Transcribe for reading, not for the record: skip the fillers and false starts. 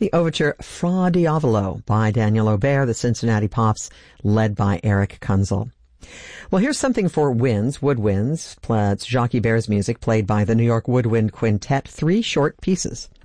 the overture Fra Diavolo by Daniel Aubert, the Cincinnati Pops, led by Eric Kunzel. Well, here's something for winds, woodwinds. It's Jacques Bert's music played by the New York Woodwind Quintet, 3 short pieces.